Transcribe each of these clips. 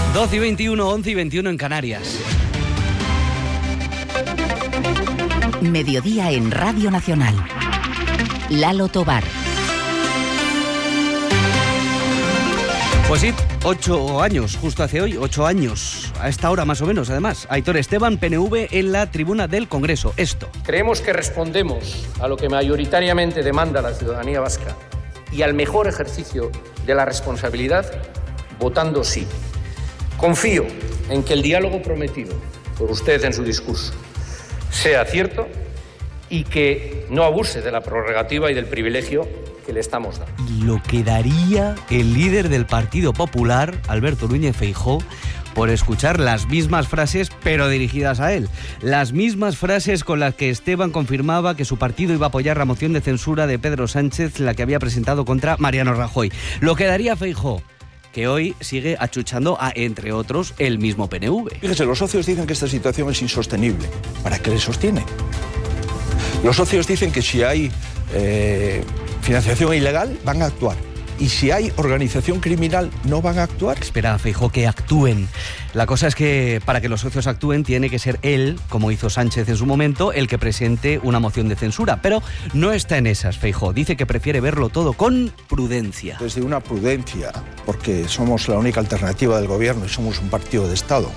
12:21, 11:21 en Canarias. Mediodía en Radio Nacional. Lalo Tobar. Pues sí, 8 años, justo hace hoy, 8 años, a esta hora más o menos, además. Aitor Esteban, PNV, en la tribuna del Congreso. Esto. Creemos que respondemos a lo que mayoritariamente demanda la ciudadanía vasca y al mejor ejercicio de la responsabilidad votando sí. Confío en que el diálogo prometido por usted en su discurso sea cierto y que no abuse de la prerrogativa y del privilegio que le estamos dando. Lo que daría el líder del Partido Popular, Alberto Núñez Feijóo, por escuchar las mismas frases, pero dirigidas a él. Las mismas frases con las que Esteban confirmaba que su partido iba a apoyar la moción de censura de Pedro Sánchez, la que había presentado contra Mariano Rajoy. Lo que daría Feijóo, que hoy sigue achuchando a, entre otros, el mismo PNV. Fíjese, los socios dicen que esta situación es insostenible. ¿Para qué le sostiene? Los socios dicen que si hay financiación ilegal, van a actuar. Y si hay organización criminal, no van a actuar. Espera, Feijóo, que actúen. La cosa es que para que los socios actúen tiene que ser él, como hizo Sánchez en su momento, el que presente una moción de censura. Pero no está en esas, Feijóo. Dice que prefiere verlo todo con prudencia. Desde una prudencia, porque somos la única alternativa del gobierno y somos un partido de Estado.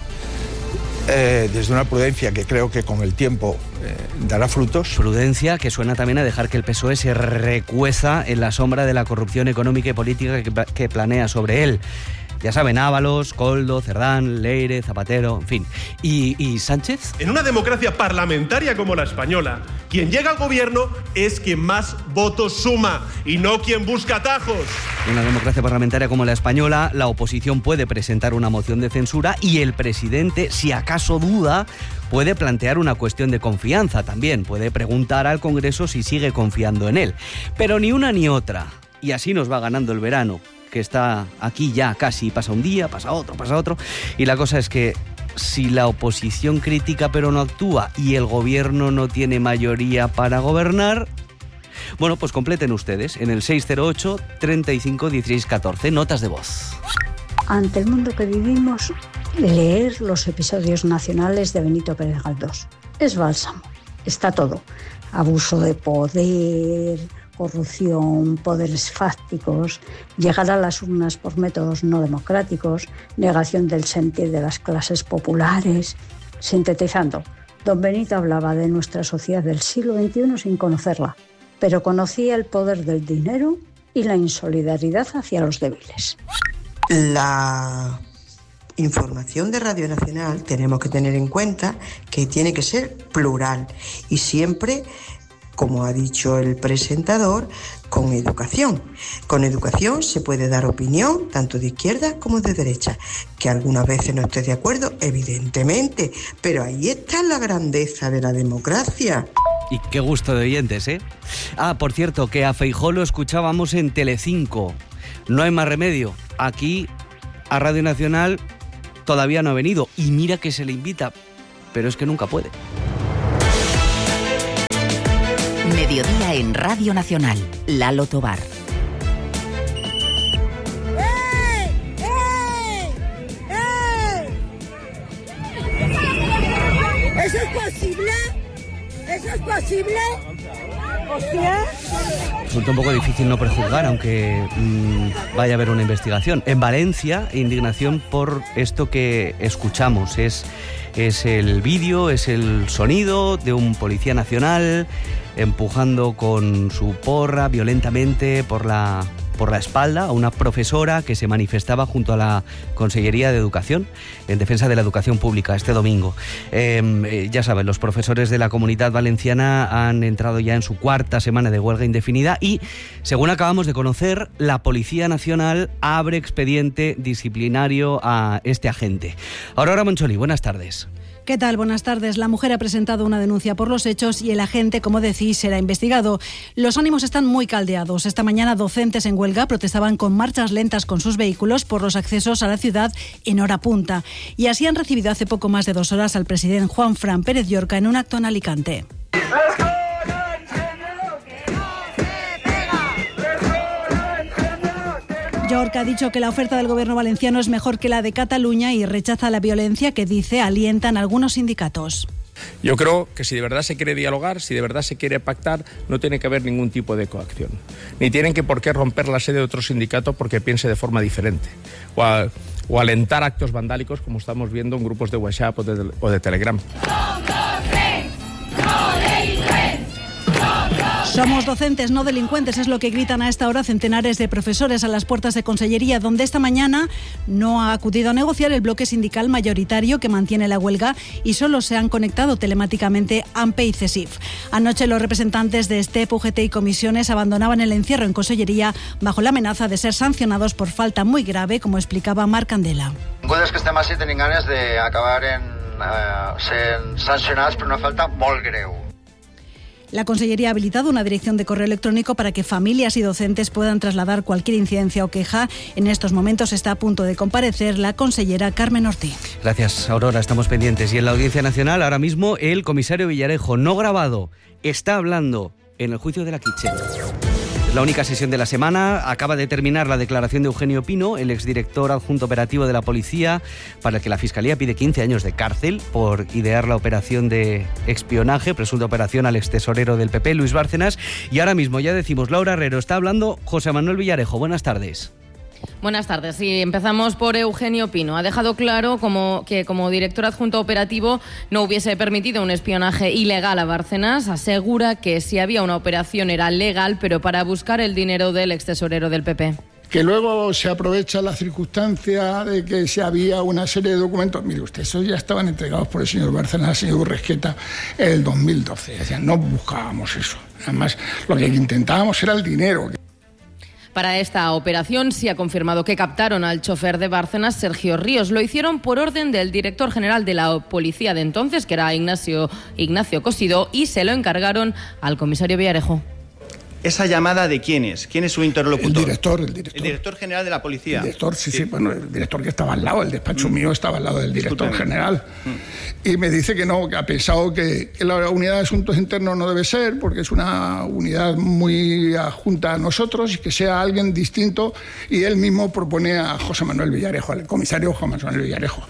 Desde una prudencia que creo que con el tiempo dará frutos. Prudencia que suena también a dejar que el PSOE se recueza en la sombra de la corrupción económica y política que planea sobre él. Ya saben, Ábalos, Koldo, Cerdán, Leire, Zapatero, en fin. ¿Y Sánchez? En una democracia parlamentaria como la española, quien llega al gobierno es quien más votos suma y no quien busca atajos. En una democracia parlamentaria como la española, la oposición puede presentar una moción de censura y el presidente, si acaso duda, puede plantear una cuestión de confianza también. Puede preguntar al Congreso si sigue confiando en él. Pero ni una ni otra. Y así nos va ganando el verano, que está aquí ya casi, pasa un día, pasa otro, y la cosa es que si la oposición critica pero no actúa y el gobierno no tiene mayoría para gobernar, bueno, pues completen ustedes en el 608 35 16 14, notas de voz. Ante el mundo que vivimos, leer los episodios nacionales de Benito Pérez Galdós es bálsamo, está todo, abuso de poder, corrupción, poderes fácticos, llegar a las urnas por métodos no democráticos, negación del sentir de las clases populares. Sintetizando, don Benito hablaba de nuestra sociedad del siglo XXI sin conocerla, pero conocía el poder del dinero y la insolidaridad hacia los débiles. La información de Radio Nacional tenemos que tener en cuenta que tiene que ser plural y siempre, como ha dicho el presentador, con educación. Con educación se puede dar opinión tanto de izquierda como de derecha. Que algunas veces no esté de acuerdo, evidentemente, pero ahí está la grandeza de la democracia. Y qué gusto de oyentes, ¿eh? Ah, por cierto, que a Feijóo lo escuchábamos en Telecinco. No hay más remedio. Aquí, a Radio Nacional, todavía no ha venido. Y mira que se le invita, pero es que nunca puede. Mediodía en Radio Nacional. Lalo Tobar. ¿Eso es posible? ¿Eso es posible? ¿Hostia? Resulta un poco difícil no prejuzgar, aunque vaya a haber una investigación. En Valencia, indignación por esto que escuchamos. Es el vídeo, es el sonido de un policía nacional empujando con su porra violentamente por la espalda a una profesora que se manifestaba junto a la Consellería de Educación en defensa de la educación pública este domingo. Ya saben, los profesores de la Comunidad Valenciana han entrado ya en su 4ª semana de huelga indefinida y, según acabamos de conocer, la Policía Nacional abre expediente disciplinario a este agente. Aurora Moncholi, buenas tardes. ¿Qué tal? Buenas tardes. La mujer ha presentado una denuncia por los hechos y el agente, como decís, será investigado. Los ánimos están muy caldeados. Esta mañana docentes en huelga protestaban con marchas lentas con sus vehículos por los accesos a la ciudad en hora punta. Y así han recibido hace poco más de 2 horas al presidente Juanfran Pérez Llorca en un acto en Alicante. York ha dicho que la oferta del gobierno valenciano es mejor que la de Cataluña y rechaza la violencia que, dice, alientan algunos sindicatos. Yo creo que si de verdad se quiere dialogar, si de verdad se quiere pactar, no tiene que haber ningún tipo de coacción. Ni tienen que por qué romper la sede de otro sindicato porque piense de forma diferente. O alentar actos vandálicos como estamos viendo en grupos de WhatsApp o de Telegram. Somos docentes, no delincuentes, es lo que gritan a esta hora centenares de profesores a las puertas de Consellería, donde esta mañana no ha acudido a negociar el bloque sindical mayoritario que mantiene la huelga y solo se han conectado telemáticamente AMPE y CESIF. Anoche los representantes de STEP, UGT y comisiones abandonaban el encierro en Consellería bajo la amenaza de ser sancionados por falta muy grave, como explicaba Marc Candela. Entonces que estem així tenim ganes d'acabar sent sancionats per una falta molt greu. La Consellería ha habilitado una dirección de correo electrónico para que familias y docentes puedan trasladar cualquier incidencia o queja. En estos momentos está a punto de comparecer la consellera Carmen Ortiz. Gracias, Aurora, estamos pendientes. Y en la Audiencia Nacional, ahora mismo, el comisario Villarejo, no grabado, está hablando en el juicio de la Kitchen. La única sesión de la semana. Acaba de terminar la declaración de Eugenio Pino, el exdirector adjunto operativo de la policía, para el que la Fiscalía pide 15 años de cárcel por idear la operación de espionaje, presunta operación al extesorero del PP, Luis Bárcenas. Y ahora mismo, ya decimos, Laura Herrero, está hablando José Manuel Villarejo. Buenas tardes. Buenas tardes. Sí, empezamos por Eugenio Pino. Ha dejado claro que como director adjunto operativo no hubiese permitido un espionaje ilegal a Bárcenas. Asegura que si había una operación era legal, pero para buscar el dinero del extesorero del PP. Que luego se aprovecha la circunstancia de que si había una serie de documentos. Mire usted, esos ya estaban entregados por el señor Bárcenas al señor Urresqueta en el 2012. Es decir, no buscábamos eso. Además, lo que intentábamos era el dinero. Para esta operación sí ha confirmado que captaron al chofer de Bárcenas, Sergio Ríos. Lo hicieron por orden del director general de la policía de entonces, que era Ignacio Cosido, y se lo encargaron al comisario Villarejo. ¿Esa llamada de quién es? ¿Quién es su interlocutor? El director. ¿El director general de la policía? El director, sí. Bueno, el director que estaba al lado, el despacho mío estaba al lado del director general. Y me dice que no, que ha pensado que la unidad de asuntos internos no debe ser, porque es una unidad muy adjunta a nosotros, y que sea alguien distinto. Y él mismo propone a José Manuel Villarejo, al comisario José Manuel Villarejo.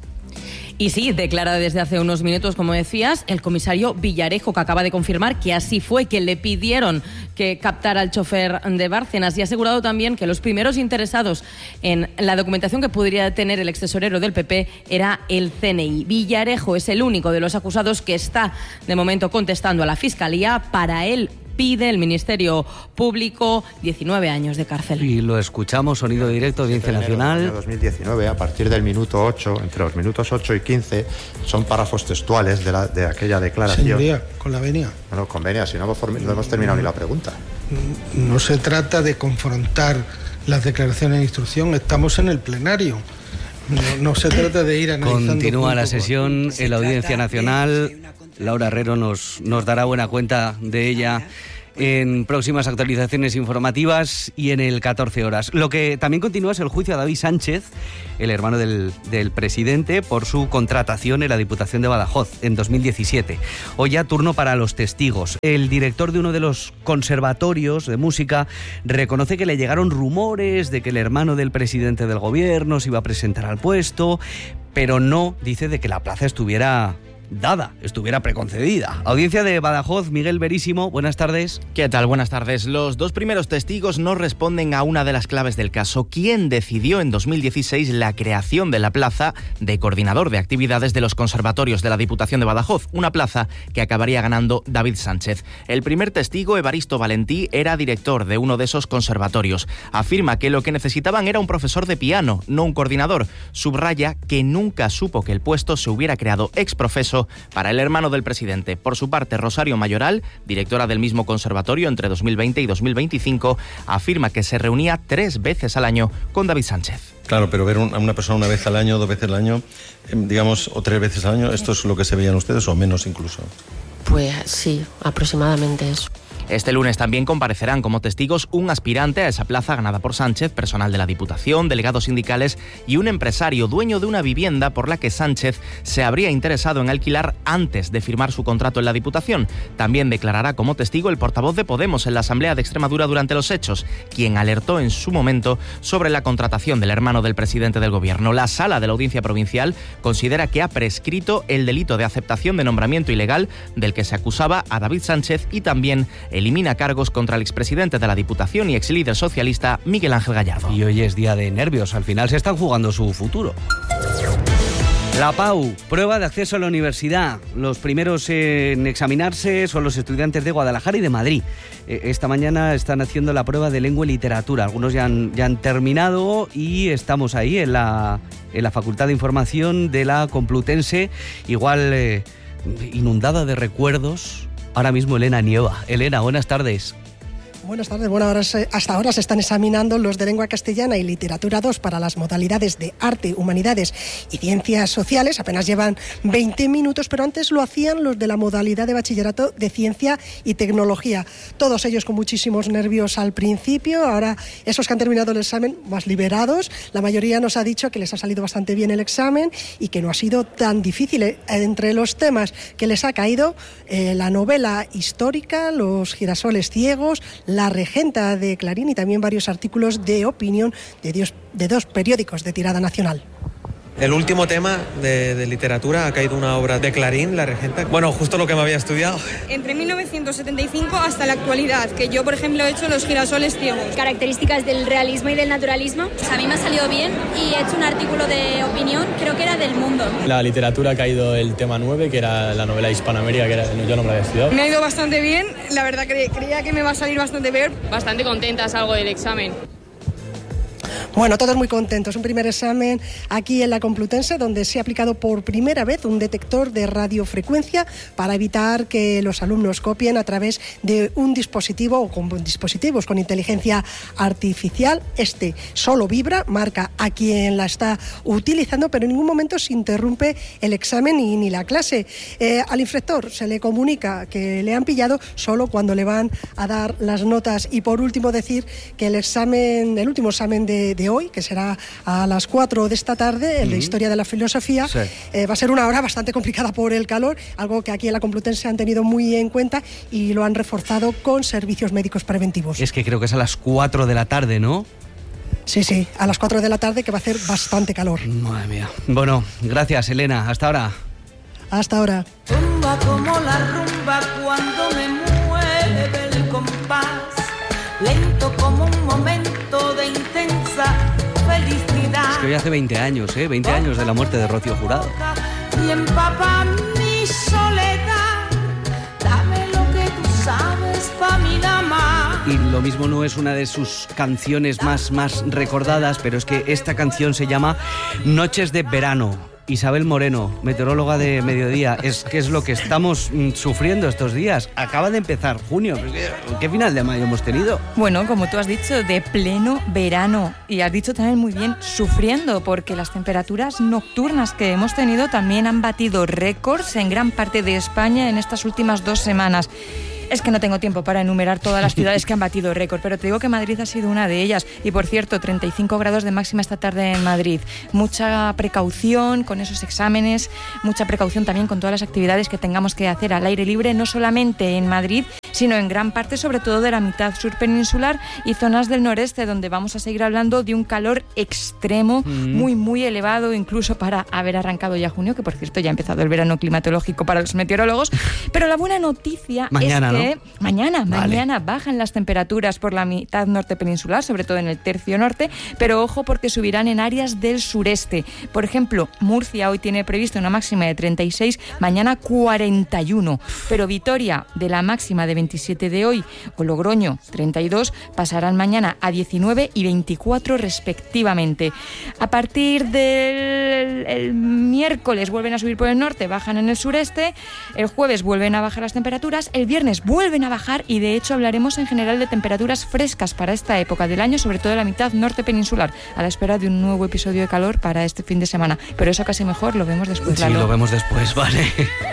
Y sí, declara desde hace unos minutos, como decías, el comisario Villarejo, que acaba de confirmar que así fue, que le pidieron que captara al chofer de Bárcenas, y ha asegurado también que los primeros interesados en la documentación que podría tener el extesorero del PP era el CNI. Villarejo es el único de los acusados que está de momento contestando a la Fiscalía. Para él pide el Ministerio Público 19 años de cárcel. Y lo escuchamos, sonido directo, Audiencia Nacional. En 2019, a partir del minuto 8, entre los minutos 8 y 15, son párrafos textuales de aquella declaración. Señoría, con la venia. No, con venia, si no hemos terminado ni la pregunta. No se trata de confrontar las declaraciones de instrucción, estamos en el plenario. No se trata de ir analizando. Continúa la sesión en la Audiencia Nacional. Laura Herrero nos dará buena cuenta de ella en próximas actualizaciones informativas y en el 14 horas. Lo que también continúa es el juicio a David Sánchez, el hermano del presidente, por su contratación en la Diputación de Badajoz en 2017. Hoy ya turno para los testigos. El director de uno de los conservatorios de música reconoce que le llegaron rumores de que el hermano del presidente del gobierno se iba a presentar al puesto, pero no dice de que la plaza estuviera preconcedida. Audiencia de Badajoz, Miguel Verísimo, buenas tardes. ¿Qué tal? Buenas tardes. Los dos primeros testigos no responden a una de las claves del caso. ¿Quién decidió en 2016 la creación de la plaza de coordinador de actividades de los conservatorios de la Diputación de Badajoz? Una plaza que acabaría ganando David Sánchez. El primer testigo, Evaristo Valentí, era director de uno de esos conservatorios. Afirma que lo que necesitaban era un profesor de piano, no un coordinador. Subraya que nunca supo que el puesto se hubiera creado ex profeso para el hermano del presidente. Por su parte, Rosario Mayoral, directora del mismo conservatorio entre 2020 y 2025, afirma que se reunía 3 veces al año con David Sánchez. Claro, pero ver a una persona una vez al año, 2 veces al año, digamos, o 3 veces al año, ¿esto es lo que se veían ustedes o menos incluso? Pues sí, aproximadamente eso. Este lunes también comparecerán como testigos un aspirante a esa plaza ganada por Sánchez, personal de la Diputación, delegados sindicales y un empresario dueño de una vivienda por la que Sánchez se habría interesado en alquilar antes de firmar su contrato en la Diputación. También declarará como testigo el portavoz de Podemos en la Asamblea de Extremadura durante los hechos, quien alertó en su momento sobre la contratación del hermano del presidente del Gobierno. La Sala de la Audiencia Provincial considera que ha prescrito el delito de aceptación de nombramiento ilegal del que se acusaba a David Sánchez y también elimina cargos contra el expresidente de la Diputación y exlíder socialista Miguel Ángel Gallardo. Y hoy es día de nervios, al final se están jugando su futuro. La PAU, prueba de acceso a la universidad. Los primeros en examinarse son los estudiantes de Guadalajara y de Madrid. Esta mañana están haciendo la prueba de lengua y literatura. Algunos ya han terminado y estamos ahí en la Facultad de Información de la Complutense, igual inundada de recuerdos. Ahora mismo Elena nieva. Elena, buenas tardes. Buenas tardes. Bueno, hasta ahora se están examinando los de lengua castellana y literatura 2 para las modalidades de arte, humanidades y ciencias sociales. Apenas llevan 20 minutos, pero antes lo hacían los de la modalidad de bachillerato de ciencia y tecnología. Todos ellos con muchísimos nervios al principio. Ahora esos que han terminado el examen más liberados. La mayoría nos ha dicho que les ha salido bastante bien el examen y que no ha sido tan difícil. Entre los temas que les ha caído, la novela histórica, Los girasoles ciegos, La regenta de Clarín y también varios artículos de opinión de dos periódicos de tirada nacional. El último tema de literatura ha caído una obra de Clarín, La regenta. Bueno, justo lo que me había estudiado. Entre 1975 hasta la actualidad, que yo, por ejemplo, he hecho Los girasoles ciegos. Características del realismo y del naturalismo. Pues a mí me ha salido bien y he hecho un artículo de opinión, creo que era del Mundo. La literatura ha caído el tema 9, que era la novela Hispanoamérica, que yo no me la había estudiado. Me ha ido bastante bien, la verdad que creía que me va a salir bastante peor. Bastante contenta salgo del examen. Bueno, todos muy contentos. Un primer examen aquí en la Complutense, donde se ha aplicado por primera vez un detector de radiofrecuencia para evitar que los alumnos copien a través de un dispositivo o con dispositivos con inteligencia artificial. Este solo vibra, marca a quien la está utilizando, pero en ningún momento se interrumpe el examen ni la clase. Al inspector se le comunica que le han pillado solo cuando le van a dar las notas. Y por último decir que el último examen de hoy, que será a las 4 de esta tarde, el de Historia de la Filosofía, sí. Va a ser una hora bastante complicada por el calor, algo que aquí en la Complutense han tenido muy en cuenta y lo han reforzado con servicios médicos preventivos. Es que creo que es a las 4 de la tarde, ¿no? Sí, a las 4 de la tarde, que va a hacer bastante calor. Madre mía. Bueno, gracias, Elena. Hasta ahora. Hasta ahora. Rumba como la rumba cuando me mueve el compás, lento como un momento de intensa felicidad. Es que hoy hace 20 años, 20 años de la muerte de Rocío Jurado. Y empapa mi soledad, dame lo que tú sabes pa' mi dama. Y lo mismo no es una de sus canciones más recordadas, pero es que esta canción se llama Noches de Verano. Isabel Moreno, meteoróloga de Mediodía, ¿qué es lo que estamos sufriendo estos días? Acaba de empezar junio, ¿qué final de mayo hemos tenido? Bueno, como tú has dicho, de pleno verano, y has dicho también muy bien, sufriendo, porque las temperaturas nocturnas que hemos tenido también han batido récords en gran parte de España en estas últimas 2 semanas. Es que no tengo tiempo para enumerar todas las ciudades que han batido récord, pero te digo que Madrid ha sido una de ellas. Y por cierto, 35 grados de máxima esta tarde en Madrid. Mucha precaución con esos exámenes, mucha precaución también con todas las actividades que tengamos que hacer al aire libre, no solamente en Madrid, sino en gran parte, sobre todo de la mitad sur peninsular y zonas del noreste, donde vamos a seguir hablando de un calor extremo, muy elevado, incluso para haber arrancado ya junio, que por cierto ya ha empezado el verano climatológico para los meteorólogos. Pero la buena noticia mañana, es que ¿no? mañana bajan las temperaturas por la mitad norte peninsular, sobre todo en el tercio norte, pero ojo porque subirán en áreas del sureste. Por ejemplo, Murcia hoy tiene previsto una máxima de 36, mañana 41, pero Vitoria, de la máxima de 27 de hoy, o Logroño 32, pasarán mañana a 19 y 24 respectivamente. A partir del miércoles vuelven a subir por el norte, bajan en el sureste, el jueves vuelven a bajar las temperaturas, el viernes vuelven a bajar y de hecho hablaremos en general de temperaturas frescas para esta época del año, sobre todo en la mitad norte peninsular, a la espera de un nuevo episodio de calor para este fin de semana. Pero eso casi mejor lo vemos después. Sí, lo vemos después, vale.